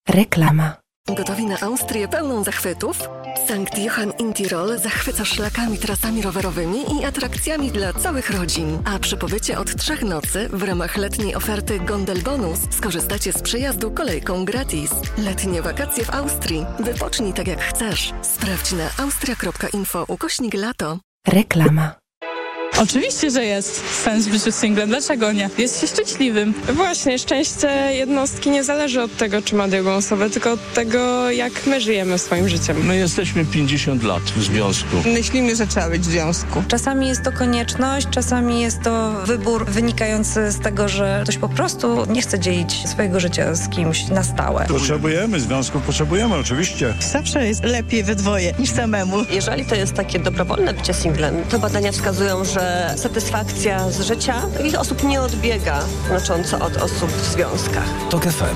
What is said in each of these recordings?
Reklama. Gotowi na Austrię pełną zachwytów? Sankt Johann in Tirol zachwyca szlakami, trasami rowerowymi i atrakcjami dla całych rodzin. A przy pobycie od 3 nocy w ramach letniej oferty Gondel Bonus skorzystacie z przejazdu kolejką gratis. Letnie wakacje w Austrii. Wypocznij tak jak chcesz. Sprawdź na austria.info/lato. Reklama. Oczywiście, że jest sens w życiu singlem. Dlaczego nie? Jest się szczęśliwym. Właśnie, szczęście jednostki nie zależy od tego, czy ma drugą osobę, tylko od tego, jak my żyjemy swoim życiem. My jesteśmy 50 lat w związku. Myślimy, że trzeba być w związku. Czasami jest to konieczność, czasami jest to wybór wynikający z tego, że ktoś po prostu nie chce dzielić swojego życia z kimś na stałe. Potrzebujemy związków, potrzebujemy oczywiście. Zawsze jest lepiej we dwoje niż samemu. Jeżeli to jest takie dobrowolne bycie singlem, to badania wskazują, że satysfakcja z życia takich osób nie odbiega znacząco od osób w związkach. TOK FM.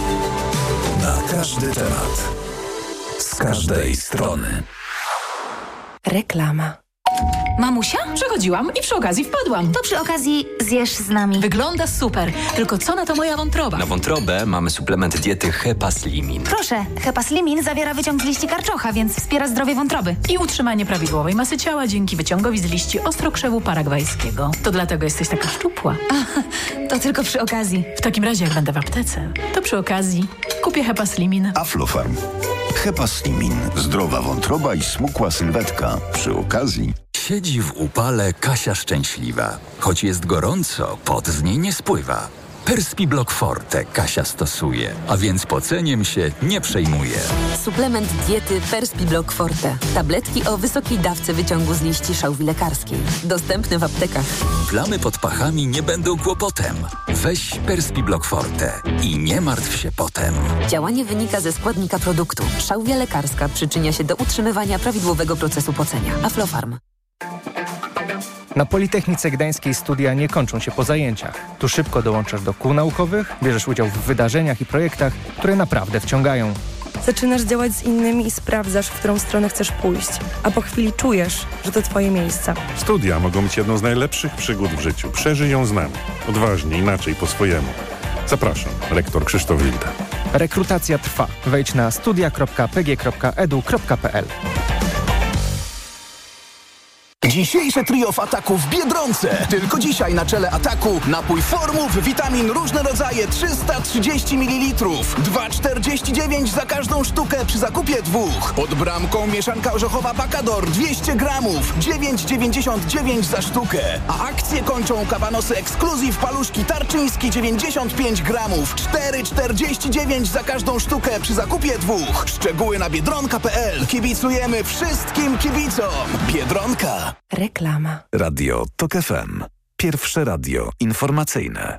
Na każdy temat. Z każdej strony. Reklama. Mamusia? Przechodziłam i przy okazji wpadłam. To przy okazji zjesz z nami. Wygląda super, tylko co na to moja wątroba? Na wątrobę mamy suplement diety Hepaslimin. Proszę, Hepaslimin zawiera wyciąg z liści karczocha, więc wspiera zdrowie wątroby. I utrzymanie prawidłowej masy ciała dzięki wyciągowi z liści ostrokrzewu paragwajskiego. To dlatego jesteś taka szczupła. To tylko przy okazji. W takim razie jak będę w aptece, to przy okazji kupię Hepaslimin. Aflofarm. Hepaslimin. Zdrowa wątroba i smukła sylwetka. Przy okazji. Siedzi w upale Kasia szczęśliwa. Choć jest gorąco, pot z niej nie spływa. Perspiblock Forte Kasia stosuje, a więc poceniem się nie przejmuje. Suplement diety Perspiblock Forte. Tabletki o wysokiej dawce wyciągu z liści szałwi lekarskiej. Dostępne w aptekach. Plamy pod pachami nie będą kłopotem. Weź Perspiblock Forte i nie martw się potem. Działanie wynika ze składnika produktu. Szałwia lekarska przyczynia się do utrzymywania prawidłowego procesu pocenia. Aflofarm. Na Politechnice Gdańskiej studia nie kończą się po zajęciach. Tu szybko dołączasz do kół naukowych, bierzesz udział w wydarzeniach i projektach, które naprawdę wciągają. Zaczynasz działać z innymi i sprawdzasz, w którą stronę chcesz pójść. A po chwili czujesz, że to twoje miejsce. Studia mogą być jedną z najlepszych przygód w życiu. Przeżyj ją z nami. Odważnie, inaczej, po swojemu. Zapraszam, rektor Krzysztof Wilda. Rekrutacja trwa. Wejdź na studia.pg.edu.pl. Dzisiejsze trio w Ataku w Biedronce. Tylko dzisiaj na czele Ataku napój Formów, witamin różne rodzaje 330 ml. 2,49 za każdą sztukę przy zakupie 2. Pod bramką mieszanka orzechowa Pacador 200 gramów. 9,99 za sztukę. A akcje kończą kabanosy Exclusive paluszki Tarczyński 95 gramów. 4,49 za każdą sztukę przy zakupie 2. Szczegóły na biedronka.pl. Kibicujemy wszystkim kibicom. Biedronka. Reklama. Radio TOK FM. Pierwsze radio informacyjne.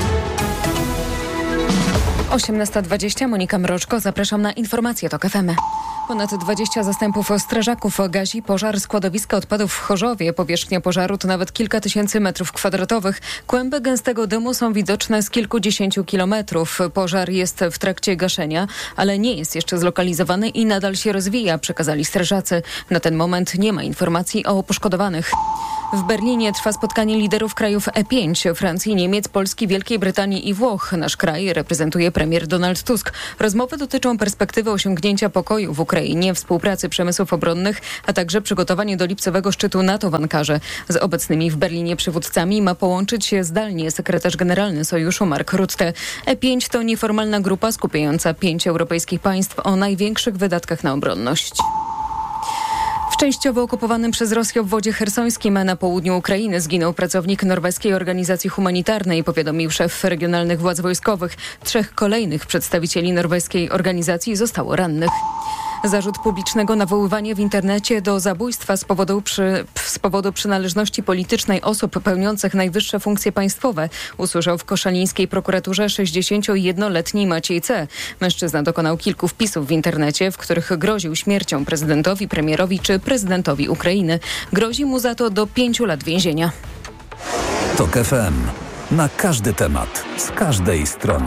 18:20, Monika Mroczko, zapraszam na informacje TOK FM. Ponad 20 zastępów strażaków gasi pożar składowiska odpadów w Chorzowie. Powierzchnia pożaru to nawet kilka tysięcy metrów kwadratowych. Kłęby gęstego dymu są widoczne z kilkudziesięciu kilometrów. Pożar jest w trakcie gaszenia, ale nie jest jeszcze zlokalizowany i nadal się rozwija, przekazali strażacy. Na ten moment nie ma informacji o poszkodowanych. W Berlinie trwa spotkanie liderów krajów E5, Francji, Niemiec, Polski, Wielkiej Brytanii i Włoch. Nasz kraj reprezentuje premier Donald Tusk. Rozmowy dotyczą perspektywy osiągnięcia pokoju w Ukrainie, współpracy przemysłów obronnych, a także przygotowanie do lipcowego szczytu NATO w Ankarze. Z obecnymi w Berlinie przywódcami ma połączyć się zdalnie sekretarz generalny Sojuszu Mark Rutte. E5 to nieformalna grupa skupiająca 5 europejskich państw o największych wydatkach na obronność. W częściowo okupowanym przez Rosję obwodzie chersońskim na południu Ukrainy zginął pracownik norweskiej organizacji humanitarnej, powiadomił szef regionalnych władz wojskowych. 3 kolejnych przedstawicieli norweskiej organizacji zostało rannych. Zarzut publicznego nawoływania w internecie do zabójstwa z powodu przynależności politycznej osób pełniących najwyższe funkcje państwowe usłyszał w koszalińskiej prokuraturze 61-letni Maciej C. Mężczyzna dokonał kilku wpisów w internecie, w których groził śmiercią prezydentowi, premierowi czy prezydentowi Ukrainy. Grozi mu za to do 5 lat więzienia. TOK FM. Na każdy temat. Z każdej strony.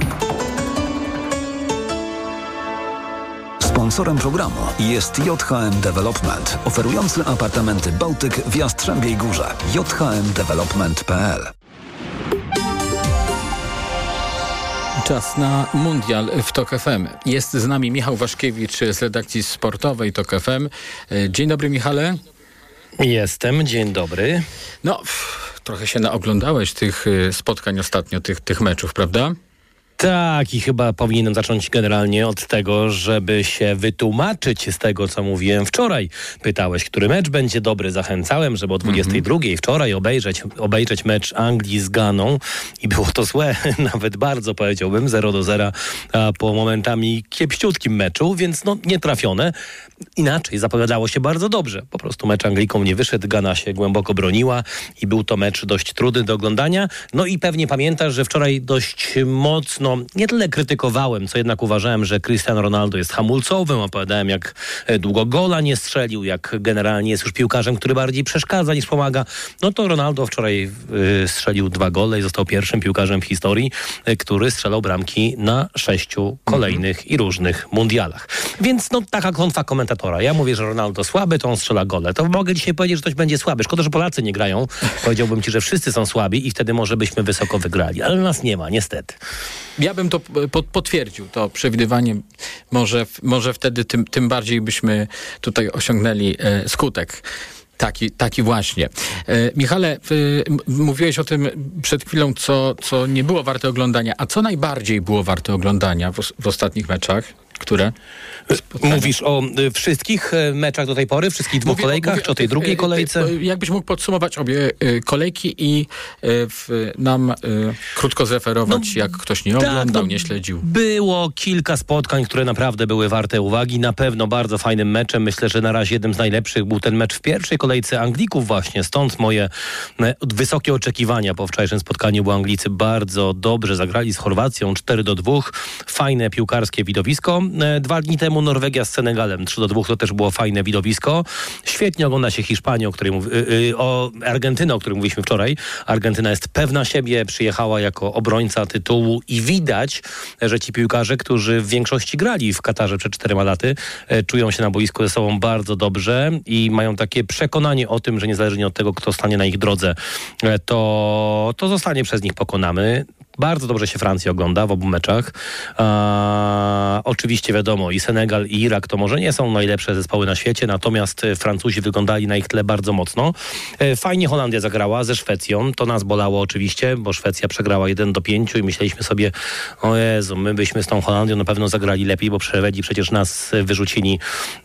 Sponsorem programu jest JHM Development, oferujący apartamenty Bałtyk w Jastrzębiej Górze. jhmdevelopment.pl. Czas na mundial w TOK FM. Jest z nami Michał Waszkiewicz z redakcji sportowej TOK FM. Dzień dobry, Michale. Jestem, dzień dobry. No, trochę się naoglądałeś tych spotkań ostatnio, tych meczów, prawda? Tak, i chyba powinienem zacząć generalnie od tego, żeby się wytłumaczyć z tego, co mówiłem wczoraj. Pytałeś, który mecz będzie dobry. Zachęcałem, żeby o 22:00 wczoraj obejrzeć mecz Anglii z Ganą i było to złe, nawet bardzo powiedziałbym, 0-0, a po momentami kiepściutkim meczu, więc nie trafione. Inaczej zapowiadało się bardzo dobrze. Po prostu mecz Anglikom nie wyszedł, Gana się głęboko broniła i był to mecz dość trudny do oglądania. No i pewnie pamiętasz, że wczoraj dość mocno nie tyle krytykowałem, co jednak uważałem, że Cristiano Ronaldo jest hamulcowym. Opowiadałem, jak długo gola nie strzelił, jak generalnie jest już piłkarzem, który bardziej przeszkadza niż pomaga. No to Ronaldo wczoraj strzelił 2 gole i został pierwszym piłkarzem w historii, który strzelał bramki na 6 kolejnych i różnych mundialach. Więc taka klątwa komentatora. Ja mówię, że Ronaldo słaby, to on strzela gole. To mogę dzisiaj powiedzieć, że ktoś będzie słaby. Szkoda, że Polacy nie grają. Powiedziałbym ci, że wszyscy są słabi i wtedy może byśmy wysoko wygrali. Ale nas nie ma, niestety. Ja bym to potwierdził, to przewidywanie. Może wtedy tym bardziej byśmy tutaj osiągnęli skutek. Taki właśnie. Michale, mówiłeś o tym przed chwilą, co nie było warte oglądania. A co najbardziej było warte oglądania w ostatnich meczach? Które? Mówisz o wszystkich meczach do tej pory? Wszystkich dwóch kolejkach? Czy o tej drugiej kolejce? Jakbyś mógł podsumować obie kolejki i nam krótko zreferować, jak ktoś nie oglądał, nie śledził. Było kilka spotkań, które naprawdę były warte uwagi. Na pewno bardzo fajnym meczem. Myślę, że na razie jednym z najlepszych był ten mecz w pierwszej kolejce Anglików właśnie. Stąd moje wysokie oczekiwania po wczorajszym spotkaniu, bo Anglicy bardzo dobrze zagrali z Chorwacją 4-2. Fajne piłkarskie widowisko. 2 dni temu Norwegia z Senegalem 3-2, to też było fajne widowisko. Świetnie ogląda się Hiszpanię, Argentynę, o której mówiliśmy wczoraj. Argentyna jest pewna siebie, przyjechała jako obrońca tytułu i widać, że ci piłkarze, którzy w większości grali w Katarze przed 4 laty, czują się na boisku ze sobą bardzo dobrze i mają takie przekonanie o tym, że niezależnie od tego, kto stanie na ich drodze, to zostanie przez nich pokonany. Bardzo dobrze się Francja ogląda w obu meczach. Oczywiście wiadomo, i Senegal, i Irak to może nie są najlepsze zespoły na świecie, natomiast Francuzi wyglądali na ich tle bardzo mocno. Fajnie Holandia zagrała ze Szwecją. To nas bolało oczywiście, bo Szwecja przegrała 1-5 i myśleliśmy sobie, o Jezu, my byśmy z tą Holandią na pewno zagrali lepiej, bo Szwedzi przecież nas wyrzucili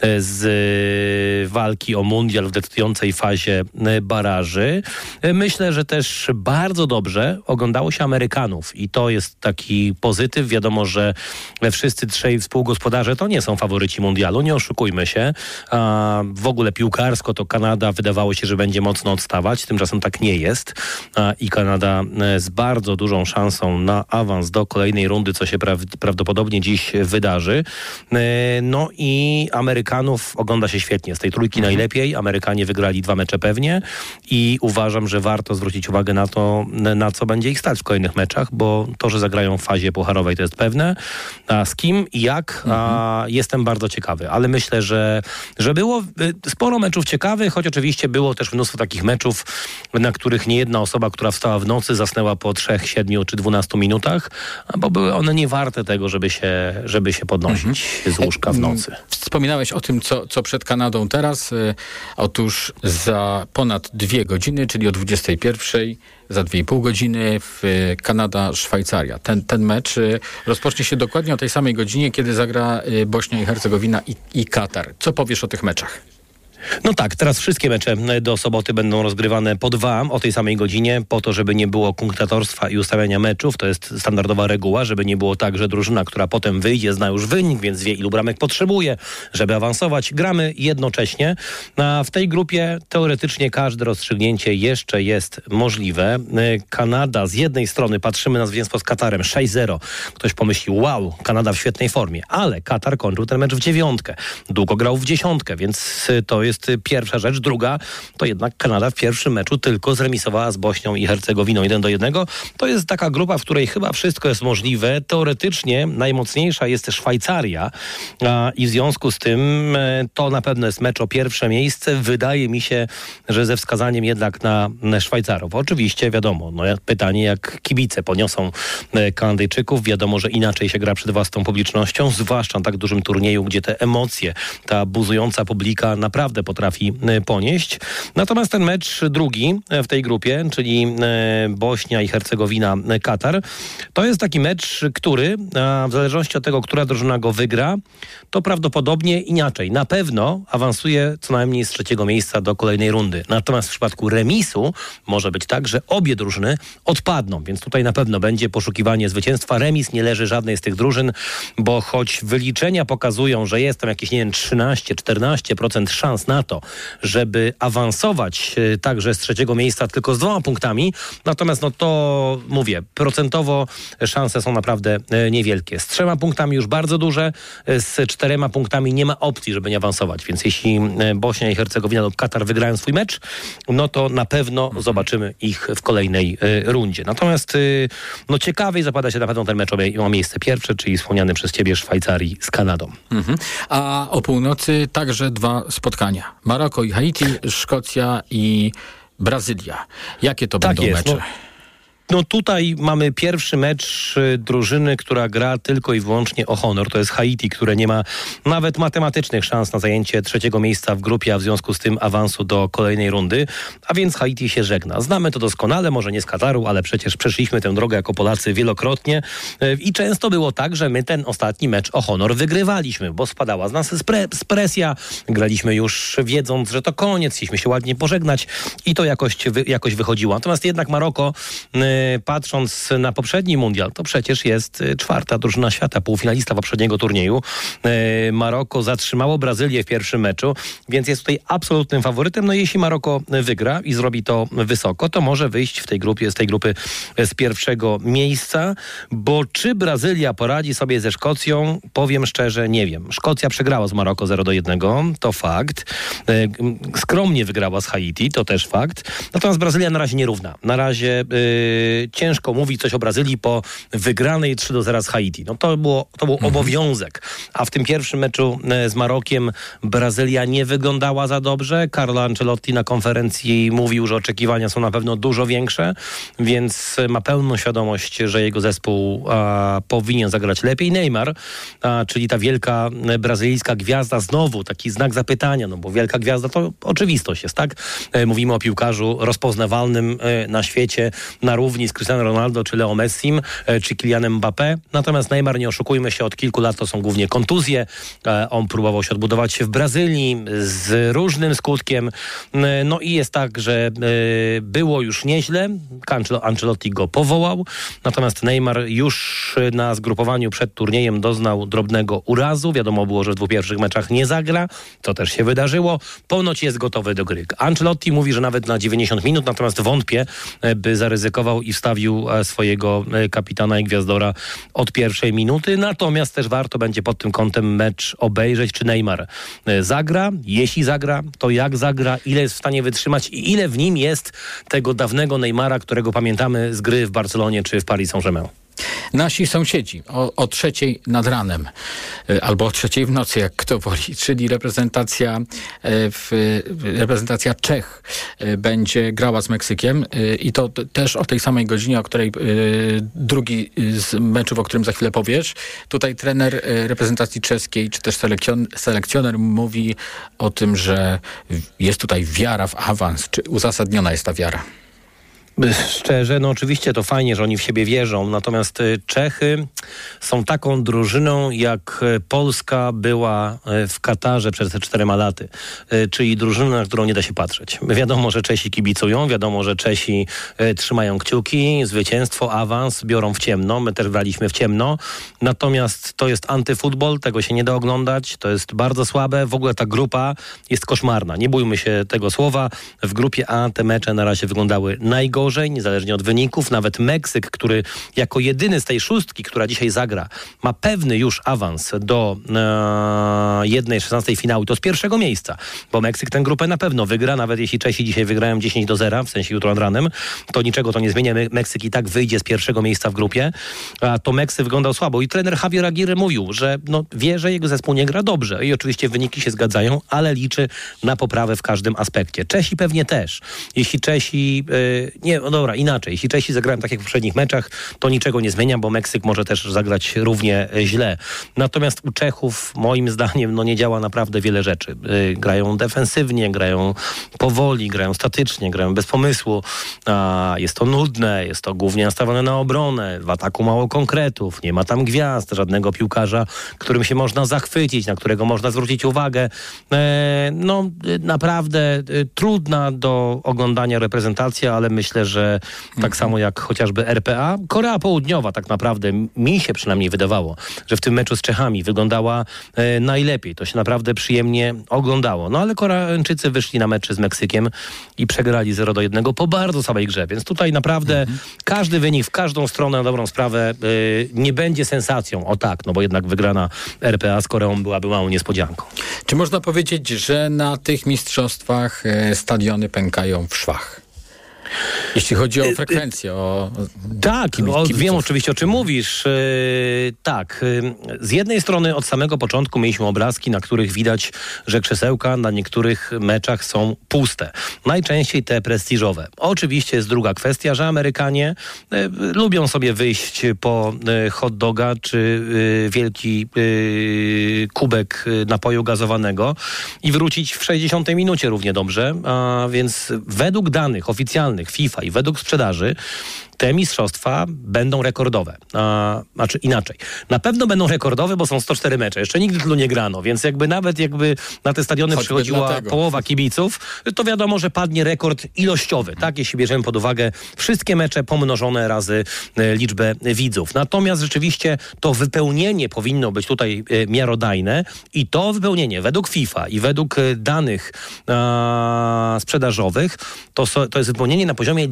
z walki o mundial w decydującej fazie baraży. Myślę, że też bardzo dobrze oglądało się Amerykanów. I to jest taki pozytyw. Wiadomo, że wszyscy trzej współgospodarze to nie są faworyci mundialu, nie oszukujmy się. W ogóle piłkarsko to Kanada wydawało się, że będzie mocno odstawać. Tymczasem tak nie jest. I Kanada z bardzo dużą szansą na awans do kolejnej rundy, co się prawdopodobnie dziś wydarzy. No i Amerykanów ogląda się świetnie. Z tej trójki najlepiej. Amerykanie wygrali 2 mecze pewnie i uważam, że warto zwrócić uwagę na to, na co będzie ich stać w kolejnych meczach, bo to, że zagrają w fazie pucharowej, to jest pewne. A z kim i jak? Jestem bardzo ciekawy, ale myślę, że było sporo meczów ciekawych, choć oczywiście było też mnóstwo takich meczów, na których nie jedna osoba, która wstała w nocy, zasnęła po 3, 7 czy 12 minutach, bo były one nie warte tego, żeby się podnosić z łóżka w nocy. Wspominałeś o tym, co przed Kanadą teraz. Otóż za ponad 2 godziny, czyli o 21:00, za 2,5 godziny Kanada-Szwajcaria. Ten mecz rozpocznie się dokładnie o tej samej godzinie, kiedy zagra Bośnia i Hercegowina i Katar. Co powiesz o tych meczach? No tak, teraz wszystkie mecze do soboty będą rozgrywane po 2 o tej samej godzinie, po to, żeby nie było kunktatorstwa i ustawiania meczów. To jest standardowa reguła, żeby nie było tak, że drużyna, która potem wyjdzie, zna już wynik, więc wie, ilu bramek potrzebuje, żeby awansować. Gramy jednocześnie. A w tej grupie teoretycznie każde rozstrzygnięcie jeszcze jest możliwe. Kanada z jednej strony, patrzymy na zwycięstwo z Katarem 6-0. Ktoś pomyślił, wow, Kanada w świetnej formie, ale Katar kończył ten mecz w 9. Długo grał w 10, więc to jest jest pierwsza rzecz. Druga, to jednak Kanada w pierwszym meczu tylko zremisowała z Bośnią i Hercegowiną 1-1. To jest taka grupa, w której chyba wszystko jest możliwe. Teoretycznie najmocniejsza jest Szwajcaria i w związku z tym to na pewno jest mecz o pierwsze miejsce. Wydaje mi się, że ze wskazaniem jednak na Szwajcarów. Oczywiście wiadomo, pytanie jak kibice poniosą Kanadyjczyków. Wiadomo, że inaczej się gra przed własną publicznością, zwłaszcza na tak dużym turnieju, gdzie te emocje, ta buzująca publika naprawdę potrafi ponieść. Natomiast ten mecz drugi w tej grupie, czyli Bośnia i Hercegowina, Katar, to jest taki mecz, który w zależności od tego, która drużyna go wygra, to prawdopodobnie inaczej. Na pewno awansuje co najmniej z trzeciego miejsca do kolejnej rundy. Natomiast w przypadku remisu może być tak, że obie drużyny odpadną, więc tutaj na pewno będzie poszukiwanie zwycięstwa. Remis nie leży żadnej z tych drużyn, bo choć wyliczenia pokazują, że jest tam jakieś, 13-14% szans na to, żeby awansować także z trzeciego miejsca tylko z 2 punktami, natomiast to mówię, procentowo szanse są naprawdę niewielkie. Z 3 punktami już bardzo duże, z 4 punktami nie ma opcji, żeby nie awansować, więc jeśli Bośnia i Hercegowina lub Katar wygrają swój mecz, to na pewno zobaczymy ich w kolejnej rundzie. Natomiast ciekawiej zapada się na pewno ten mecz o miejsce pierwsze, czyli wspomniany przez ciebie Szwajcarii z Kanadą. A o północy także 2 spotkania. Maroko i Haiti, Szkocja i Brazylia. Jakie to będą mecze? Tutaj mamy pierwszy mecz drużyny, która gra tylko i wyłącznie o honor. To jest Haiti, które nie ma nawet matematycznych szans na zajęcie trzeciego miejsca w grupie, a w związku z tym awansu do kolejnej rundy. A więc Haiti się żegna. Znamy to doskonale, może nie z Kataru, ale przecież przeszliśmy tę drogę jako Polacy wielokrotnie i często było tak, że my ten ostatni mecz o honor wygrywaliśmy, bo spadała z nas presja. Graliśmy już wiedząc, że to koniec, chcieliśmy się ładnie pożegnać i to jakoś wychodziło. Natomiast jednak Maroko, patrząc na poprzedni mundial, to przecież jest 4. drużyna świata, półfinalista poprzedniego turnieju. Maroko zatrzymało Brazylię w pierwszym meczu, więc jest tutaj absolutnym faworytem. Jeśli Maroko wygra i zrobi to wysoko, to może wyjść z tej grupy z pierwszego miejsca, bo czy Brazylia poradzi sobie ze Szkocją, powiem szczerze, nie wiem. Szkocja przegrała z Maroko 0-1, to fakt. Skromnie wygrała z Haiti, to też fakt. Natomiast Brazylia na razie nierówna. Na razie ciężko mówić coś o Brazylii po wygranej 3-0 z Haiti. To był obowiązek. A w tym pierwszym meczu z Marokiem Brazylia nie wyglądała za dobrze. Carlo Ancelotti na konferencji mówił, że oczekiwania są na pewno dużo większe, więc ma pełną świadomość, że jego zespół powinien zagrać lepiej. Neymar, czyli ta wielka brazylijska gwiazda, znowu taki znak zapytania, bo wielka gwiazda to oczywistość jest, tak? Mówimy o piłkarzu rozpoznawalnym na świecie, na równi z Cristiano Ronaldo, czy Leo Messim, czy Kylianem Mbappé. Natomiast Neymar, nie oszukujmy się, od kilku lat to są głównie kontuzje. On próbował się odbudować w Brazylii z różnym skutkiem. I jest tak, że było już nieźle. Ancelotti go powołał. Natomiast Neymar już na zgrupowaniu przed turniejem doznał drobnego urazu. Wiadomo było, że w 2 pierwszych meczach nie zagra. To też się wydarzyło. Ponoć jest gotowy do gry. Ancelotti mówi, że nawet na 90 minut, natomiast wątpię, by zaryzykował i wstawił swojego kapitana i gwiazdora od pierwszej minuty. Natomiast też warto będzie pod tym kątem mecz obejrzeć, czy Neymar zagra. Jeśli zagra, to jak zagra, ile jest w stanie wytrzymać i ile w nim jest tego dawnego Neymara, którego pamiętamy z gry w Barcelonie czy w Paris Saint-Germain. Nasi sąsiedzi o 3:00 nad ranem albo o 3:00 w nocy, jak kto woli, czyli reprezentacja Czech będzie grała z Meksykiem i to też o tej samej godzinie, o której drugi z meczów, o którym za chwilę powiesz. Tutaj trener reprezentacji czeskiej, czy też selekcjoner mówi o tym, że jest tutaj wiara w awans. Czy uzasadniona jest ta wiara? Szczerze, oczywiście to fajnie, że oni w siebie wierzą, natomiast Czechy są taką drużyną, jak Polska była w Katarze przed 4 laty, czyli drużyna, na którą nie da się patrzeć. Wiadomo, że Czesi kibicują, wiadomo, że Czesi trzymają kciuki, zwycięstwo, awans, biorą w ciemno, my też braliśmy w ciemno, natomiast to jest antyfutbol, tego się nie da oglądać, to jest bardzo słabe, w ogóle ta grupa jest koszmarna, nie bójmy się tego słowa, w grupie A te mecze na razie wyglądały najgorzej. gorzej, niezależnie od wyników. Nawet Meksyk, który jako jedyny z tej szóstki, która dzisiaj zagra, ma pewny już awans do 1/16 finału. To z pierwszego miejsca, bo Meksyk tę grupę na pewno wygra, nawet jeśli Czesi dzisiaj wygrają 10-0, w sensie jutro nad ranem, to niczego to nie zmienia. Meksyk i tak wyjdzie z pierwszego miejsca w grupie, a to Meksyk wyglądał słabo. I trener Javier Aguirre mówił, że wie, że jego zespół nie gra dobrze. I oczywiście wyniki się zgadzają, ale liczy na poprawę w każdym aspekcie. Czesi pewnie też. Jeśli Czesi... inaczej. Jeśli Czesi zagrają tak jak w poprzednich meczach, to niczego nie zmienia, bo Meksyk może też zagrać równie źle. Natomiast u Czechów, moim zdaniem, nie działa naprawdę wiele rzeczy. Grają defensywnie, grają powoli, grają statycznie, grają bez pomysłu. Jest to nudne, jest to głównie nastawione na obronę. W ataku mało konkretów, nie ma tam gwiazd, żadnego piłkarza, którym się można zachwycić, na którego można zwrócić uwagę. Naprawdę trudna do oglądania reprezentacja, ale myślę, że tak samo jak chociażby RPA, Korea Południowa tak naprawdę, mi się przynajmniej wydawało, że w tym meczu z Czechami wyglądała najlepiej. To się naprawdę przyjemnie oglądało. Ale Koreańczycy wyszli na mecz z Meksykiem i przegrali 0-1 po bardzo słabej grze, więc tutaj naprawdę każdy wynik w każdą stronę na dobrą sprawę nie będzie sensacją. Bo jednak wygrana RPA z Koreą byłaby małą niespodzianką. Czy można powiedzieć, że na tych mistrzostwach stadiony pękają w szwach? Jeśli chodzi o frekwencję, Tak, wiem oczywiście, o czym mówisz. Tak. Z jednej strony od samego początku mieliśmy obrazki, na których widać, że krzesełka na niektórych meczach są puste. Najczęściej te prestiżowe. Oczywiście jest druga kwestia, że Amerykanie lubią sobie wyjść po hot doga czy wielki kubek napoju gazowanego i wrócić w 60 minucie równie dobrze. Więc według danych oficjalnych FIFA i według sprzedaży te mistrzostwa będą rekordowe. Znaczy inaczej. Na pewno będą rekordowe, bo są 104 mecze. Jeszcze nigdy tylu nie grano, więc nawet na te stadiony przychodziła połowa kibiców, to wiadomo, że padnie rekord ilościowy, tak? Jeśli bierzemy pod uwagę wszystkie mecze pomnożone razy liczbę widzów. Natomiast rzeczywiście to wypełnienie powinno być tutaj miarodajne i to wypełnienie według FIFA i według danych sprzedażowych to jest wypełnienie na poziomie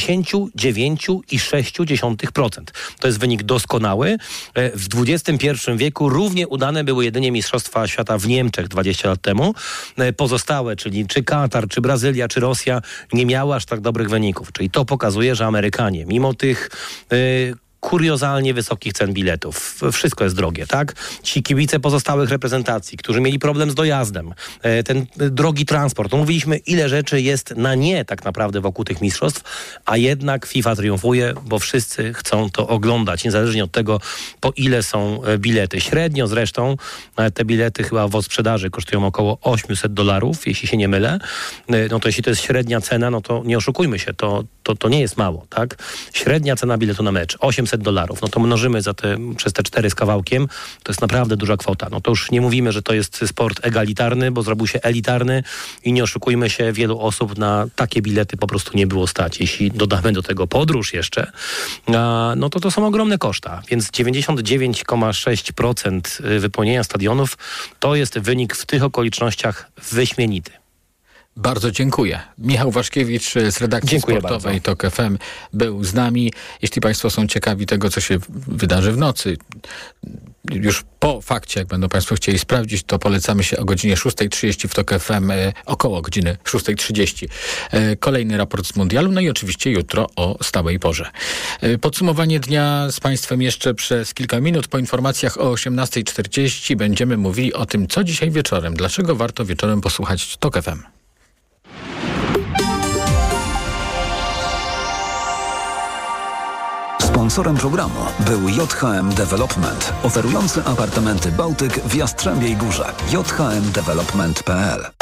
99,6%. To jest wynik doskonały. W XXI wieku równie udane były jedynie Mistrzostwa Świata w Niemczech 20 lat temu. Pozostałe, czyli czy Katar, czy Brazylia, czy Rosja nie miały aż tak dobrych wyników. Czyli to pokazuje, że Amerykanie, mimo tych kuriozalnie wysokich cen biletów. Wszystko jest drogie, tak? Ci kibice pozostałych reprezentacji, którzy mieli problem z dojazdem, ten drogi transport. Mówiliśmy, ile rzeczy jest na nie tak naprawdę wokół tych mistrzostw, a jednak FIFA triumfuje, bo wszyscy chcą to oglądać, niezależnie od tego, po ile są bilety. Średnio zresztą te bilety chyba w sprzedaży kosztują około $800, jeśli się nie mylę. To jeśli to jest średnia cena, to nie oszukujmy się, to nie jest mało, tak? Średnia cena biletu na mecz $800. To mnożymy przez te 4 z kawałkiem, to jest naprawdę duża kwota. To już nie mówimy, że to jest sport egalitarny, bo zrobił się elitarny i nie oszukujmy się, wielu osób na takie bilety po prostu nie było stać. Jeśli dodamy do tego podróż jeszcze, to są ogromne koszta. Więc 99,6% wypełnienia stadionów to jest wynik w tych okolicznościach wyśmienity. Bardzo dziękuję. Michał Waszkiewicz z redakcji sportowej TOK FM był z nami. Jeśli Państwo są ciekawi tego, co się wydarzy w nocy, już po fakcie, jak będą Państwo chcieli sprawdzić, to polecamy się o godzinie 6:30 w TOK FM, około godziny 6:30. Kolejny raport z mundialu, i oczywiście jutro o stałej porze. Podsumowanie dnia z Państwem jeszcze przez kilka minut. Po informacjach o 18:40 będziemy mówili o tym, co dzisiaj wieczorem. Dlaczego warto wieczorem posłuchać TOK FM. Sponsorem programu był JHM Development, oferujący apartamenty Bałtyk w Jastrzębiej Górze. jhmdevelopment.pl